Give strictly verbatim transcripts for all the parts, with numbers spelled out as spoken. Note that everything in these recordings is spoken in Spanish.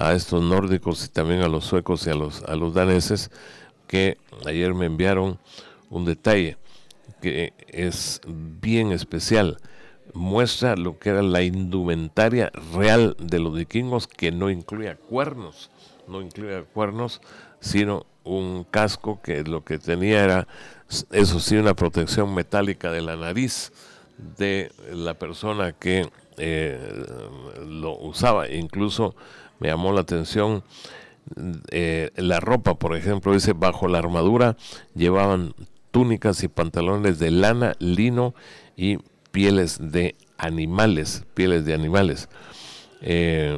a estos nórdicos y también a los suecos y a los, a los daneses, que ayer me enviaron un detalle que es bien especial. Muestra lo que era la indumentaria real de los vikingos, que no incluía cuernos, no incluía cuernos, sino un casco que lo que tenía era, eso sí, una protección metálica de la nariz de la persona que eh, lo usaba. Incluso me llamó la atención eh, la ropa, por ejemplo, dice, bajo la armadura llevaban túnicas y pantalones de lana, lino y pieles de animales, pieles de animales. Eh,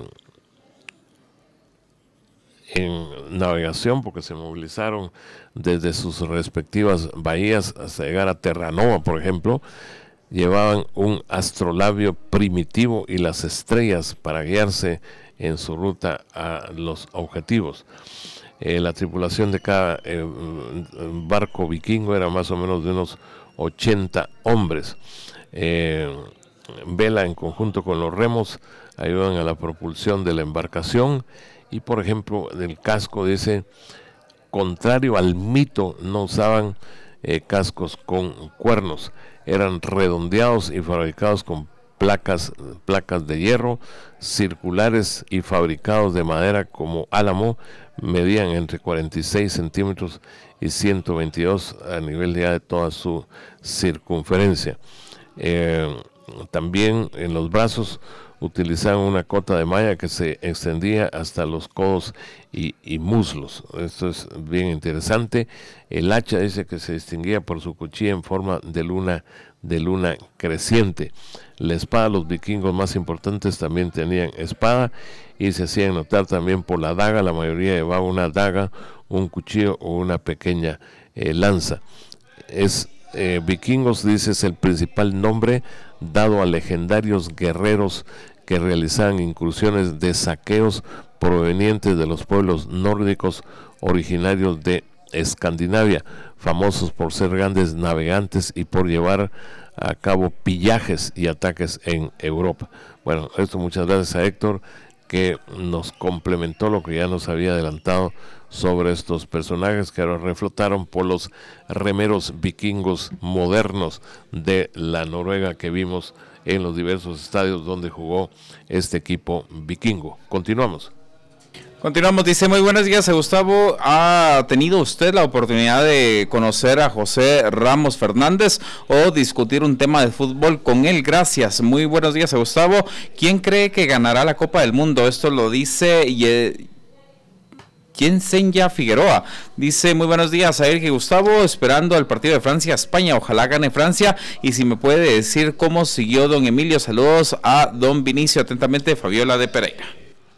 en navegación, porque se movilizaron desde sus respectivas bahías hasta llegar a Terranova, por ejemplo, llevaban un astrolabio primitivo y las estrellas para guiarse en su ruta a los objetivos. Eh, la tripulación de cada eh, barco vikingo era más o menos de unos ochenta hombres. Eh, vela en conjunto con los remos ayudan a la propulsión de la embarcación, y por ejemplo el casco dice, contrario al mito, no usaban eh, cascos con cuernos, eran redondeados y fabricados con placas, placas de hierro circulares y fabricados de madera como álamo, medían entre cuarenta y seis centímetros y ciento veintidós a nivel ya de toda su circunferencia. Eh, también en los brazos utilizaban una cota de malla que se extendía hasta los codos y, y muslos. Esto es bien interesante. El hacha dice que se distinguía por su cuchilla en forma de luna, de luna creciente. La espada, los vikingos más importantes también tenían espada y se hacían notar también por la daga. La mayoría llevaba una daga, un cuchillo o una pequeña eh, lanza. Es eh, vikingos, dice, es el principal nombre dado a legendarios guerreros que realizaban incursiones de saqueos provenientes de los pueblos nórdicos originarios de Escandinavia, famosos por ser grandes navegantes y por llevar a cabo pillajes y ataques en Europa. Bueno, esto muchas gracias a Héctor, que nos complementó lo que ya nos había adelantado sobre estos personajes que ahora reflotaron por los remeros vikingos modernos de la Noruega que vimos en los diversos estadios donde jugó este equipo vikingo. Continuamos. Continuamos, dice, muy buenos días, Gustavo. ¿Ha tenido usted la oportunidad de conocer a José Ramos Fernández o discutir un tema de fútbol con él? Gracias. Muy buenos días, Gustavo. ¿Quién cree que ganará la Copa del Mundo? Esto lo dice Ye... Yensenya Figueroa. Dice, muy buenos días, a Eric y Gustavo, esperando el partido de Francia-España. Ojalá gane Francia. Y si me puede decir cómo siguió don Emilio. Saludos a don Vinicio. Atentamente, Fabiola de Pereira.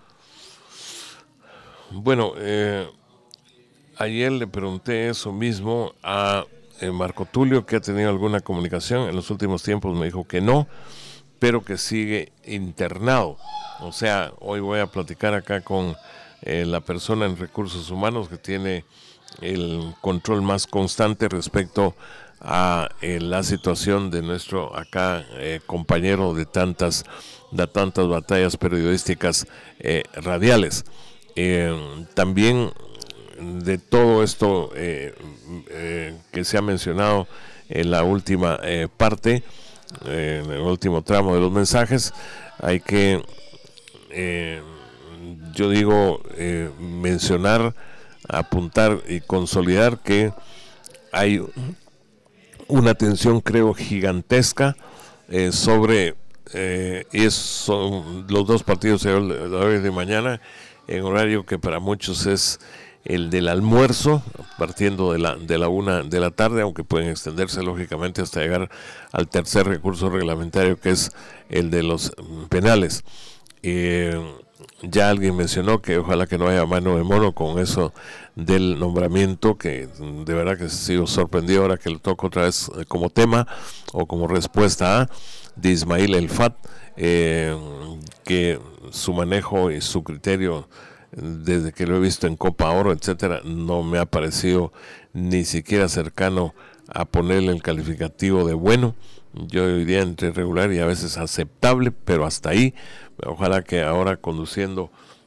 Bueno, eh, ayer le pregunté eso mismo a eh, Marco Tulio, que ha tenido alguna comunicación. En los últimos tiempos me dijo que no, pero que sigue internado. O sea, hoy voy a platicar acá con eh, la persona en recursos humanos que tiene el control más constante respecto a eh, la situación de nuestro acá eh, compañero de tantas, de tantas batallas periodísticas eh, radiales. Eh, también de todo esto eh, eh, que se ha mencionado en la última eh, parte, eh, en el último tramo de los mensajes, hay que, eh, yo digo, eh, mencionar, apuntar y consolidar que hay una tensión, creo, gigantesca eh, sobre, eh, y son los dos partidos de hoy de mañana, en horario que para muchos es el del almuerzo, partiendo de la de la una de la tarde, aunque pueden extenderse lógicamente hasta llegar al tercer recurso reglamentario, que es el de los penales. Eh, ya alguien mencionó que ojalá que no haya mano de mono con eso del nombramiento, que de verdad que sigo sorprendido ahora que lo toco otra vez como tema o como respuesta a de Ismail El Fat, eh, que su manejo y su criterio desde que lo he visto en Copa Oro, etcétera, no me ha parecido ni siquiera cercano a ponerle el calificativo de bueno. Yo diría entre regular y a veces aceptable, pero hasta ahí. Ojalá que ahora conduciendo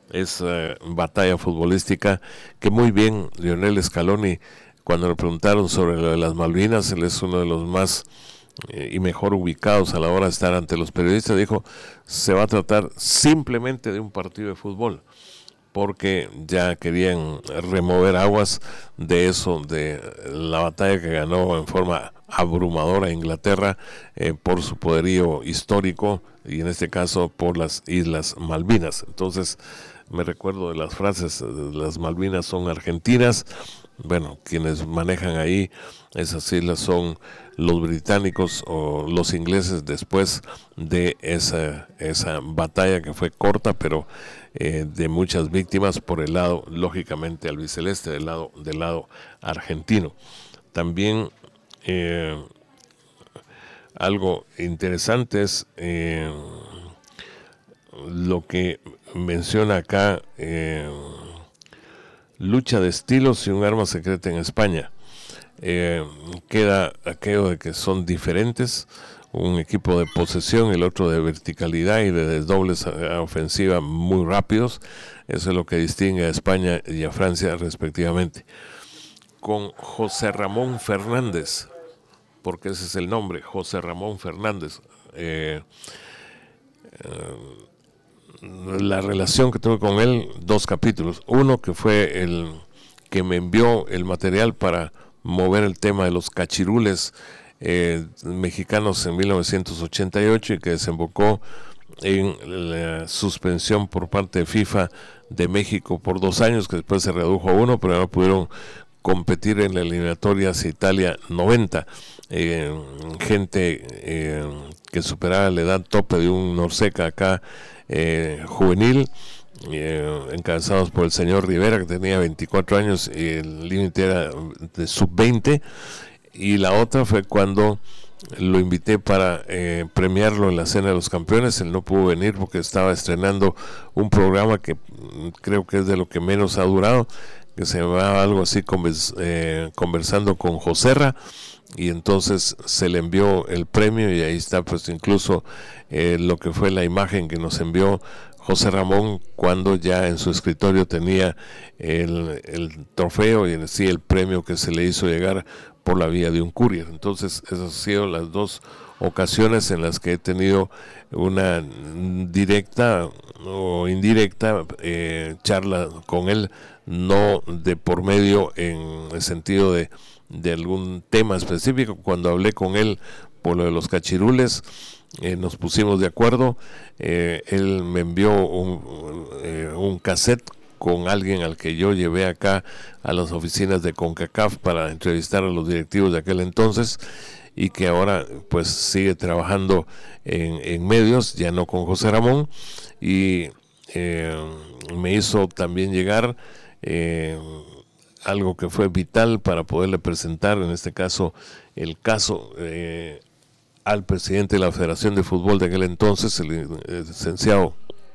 esa batalla futbolística que muy bien Lionel Scaloni, cuando le preguntaron sobre lo de las Malvinas, él es uno de los más eh, y mejor ubicados a la hora de estar ante los periodistas, dijo, se va a tratar simplemente de un partido de fútbol, porque ya querían remover aguas de eso, de la batalla que ganó en forma abrumadora Inglaterra eh, por su poderío histórico y en este caso por las Islas Malvinas. Entonces me recuerdo de las frases, las Malvinas son argentinas, bueno, quienes manejan ahí esas islas son los británicos o los ingleses después de esa, esa batalla que fue corta, pero eh, de muchas víctimas por el lado, lógicamente, albiceleste, del lado, del lado argentino. También eh, algo interesante es eh, lo que menciona acá, eh, lucha de estilos y un arma secreta en España. Eh, queda aquello de que son diferentes, un equipo de posesión, el otro de verticalidad y de desdobles a ofensiva muy rápidos. Eso es lo que distingue a España y a Francia respectivamente. Con José Ramón Fernández, porque ese es el nombre, José Ramón Fernández. Eh, eh, la relación que tuve con él, dos capítulos. Uno que fue el que me envió el material para mover el tema de los cachirules eh, mexicanos en mil novecientos ochenta y ocho y que desembocó en la suspensión por parte de FIFA de México por dos años, que después se redujo a uno, pero no pudieron competir en la eliminatoria hacia Italia noventa. Eh, gente eh, que superaba la edad tope de un Norseca acá eh, juvenil, eh, encabezados por el señor Rivera, que tenía veinticuatro años y el límite era de sub veinte. Y la otra fue cuando lo invité para eh, premiarlo en la Cena de los Campeones. Él no pudo venir porque estaba estrenando un programa que creo que es de lo que menos ha durado, que se llamaba algo así, convers, eh, conversando con Joserra, y entonces se le envió el premio y ahí está pues incluso eh, lo que fue la imagen que nos envió José Ramón cuando ya en su escritorio tenía el, el trofeo y en sí el premio que se le hizo llegar por la vía de un courier. Entonces esas han sido las dos ocasiones en las que he tenido una directa o indirecta eh, charla con él, no de por medio en el sentido de, de algún tema específico. Cuando hablé con él por lo de los cachirules, eh, nos pusimos de acuerdo, eh, él me envió un, eh, un cassette con alguien al que yo llevé acá a las oficinas de CONCACAF para entrevistar a los directivos de aquel entonces, y que ahora pues sigue trabajando en, en medios, ya no con José Ramón, y eh, me hizo también llegar eh, algo que fue vital para poderle presentar, en este caso, el caso eh, al presidente de la Federación de Fútbol de aquel entonces, el, el licenciado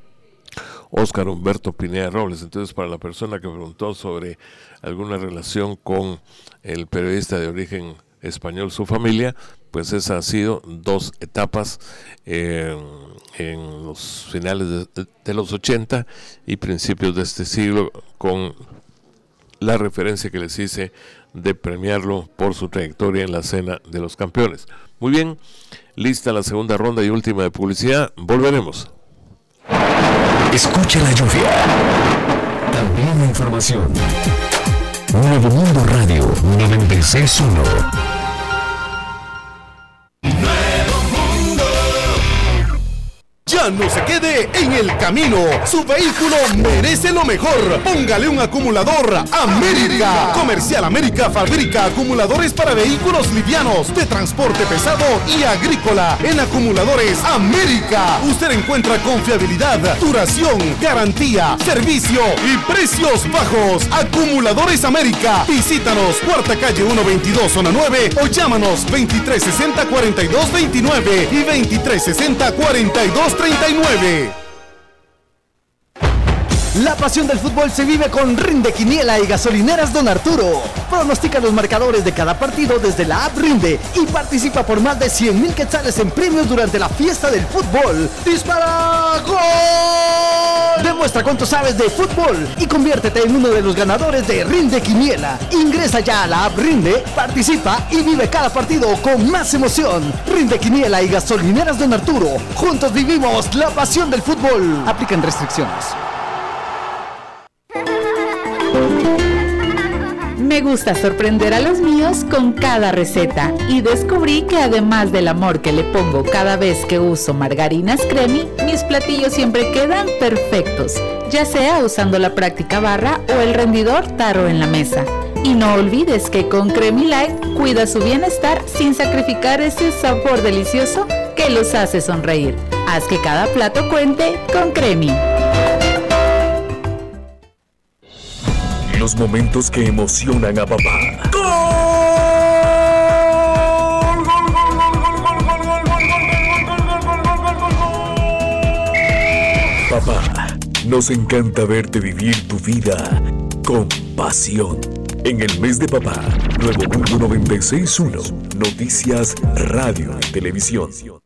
Óscar Humberto Pineda Robles. Entonces, para la persona que preguntó sobre alguna relación con el periodista de origen español, su familia, pues esa ha sido dos etapas eh, en los finales de, de los ochenta y principios de este siglo, con la referencia que les hice de premiarlo por su trayectoria en la Cena de los Campeones. Muy bien, lista la segunda ronda y última de publicidad. Volveremos. Escucha la lluvia. También la información. Nuevo Mundo Radio noventa y seis punto uno. Ya no se quede en el camino. Su vehículo merece lo mejor. Póngale un acumulador América. Comercial América fabrica acumuladores para vehículos livianos, de transporte pesado y agrícola. En Acumuladores América usted encuentra confiabilidad, duración, garantía, servicio y precios bajos. Acumuladores América. Visítanos, Cuarta Calle ciento veintidós, Zona nueve, o llámanos veintitrés sesenta, cuarenta y dos veintinueve y veintitrés sesenta, cuarenta y dos treinta y nueve. La pasión del fútbol se vive con Rinde Quiniela y Gasolineras Don Arturo. Pronostica los marcadores de cada partido desde la app Rinde y participa por más de cien mil quetzales en premios durante la fiesta del fútbol. ¡Dispara! ¡Gol! Demuestra cuánto sabes de fútbol y conviértete en uno de los ganadores de Rinde Quiniela. Ingresa ya a la app Rinde, participa y vive cada partido con más emoción. Rinde Quiniela y Gasolineras Don Arturo. Juntos vivimos la pasión del fútbol. Aplican restricciones. Me gusta sorprender a los míos con cada receta y descubrí que además del amor que le pongo cada vez que uso margarinas Cremi, mis platillos siempre quedan perfectos, ya sea usando la práctica barra o el rendidor taro en la mesa. Y no olvides que con Cremi Light cuida su bienestar sin sacrificar ese sabor delicioso que los hace sonreír. Haz que cada plato cuente con Cremi. Los momentos que emocionan a papá. Papá, nos encanta verte vivir tu vida con pasión. En el mes de papá, Nuevo Mundo noventa y seis punto uno, Noticias, Radio y Televisión.